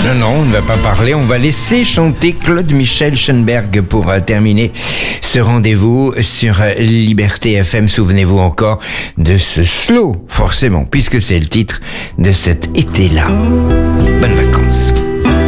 Non, on ne va pas parler, on va laisser chanter Claude Michel Schoenberg pour terminer ce rendez-vous sur Liberté FM. Souvenez-vous encore de ce slow, forcément, puisque c'est le titre de cet été-là. Bonnes vacances.